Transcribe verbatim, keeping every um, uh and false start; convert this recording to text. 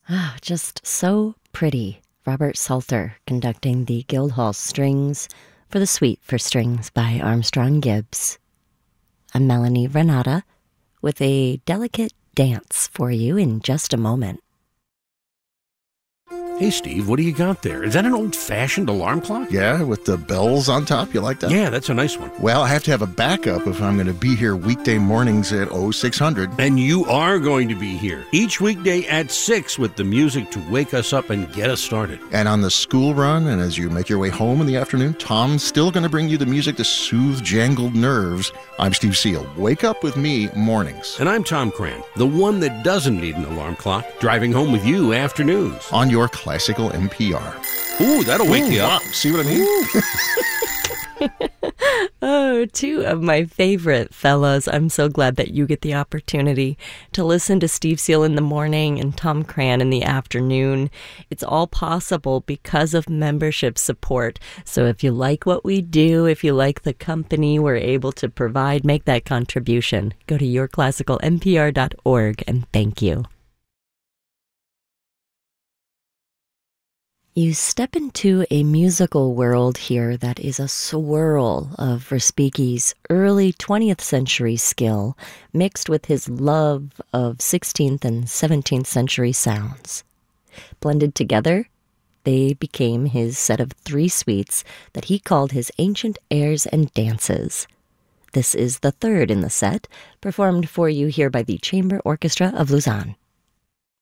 Ah, just so pretty. Robert Salter conducting the Guildhall Strings for the Suite for Strings by Armstrong Gibbs. I'm Melanie Renata with a delicate dance for you in just a moment. Hey, Steve, what do you got there? Is that an old-fashioned alarm clock? Yeah, with the bells on top. You like that? Yeah, that's a nice one. Well, I have to have a backup if I'm going to be here weekday mornings at oh six hundred. And you are going to be here each weekday at six with the music to wake us up and get us started. And on the school run, and as you make your way home in the afternoon, Tom's still going to bring you the music to soothe jangled nerves. I'm Steve Seal. Wake up with me mornings. And I'm Tom Cran, the one that doesn't need an alarm clock, driving home with you afternoons. On your classical N P R. Ooh, that'll wake Ooh, you up. Wow. See what I mean? Oh, two of my favorite fellas. I'm so glad that you get the opportunity to listen to Steve Seal in the morning and Tom Cran in the afternoon. It's all possible because of membership support. So if you like what we do, if you like the company we're able to provide, make that contribution. Go to your classical N P R dot org and thank you. You step into a musical world here that is a swirl of Respighi's early twentieth century skill mixed with his love of sixteenth and seventeenth century sounds. Blended together, they became his set of three suites that he called his Ancient Airs and Dances. This is the third in the set, performed for you here by the Chamber Orchestra of Lausanne.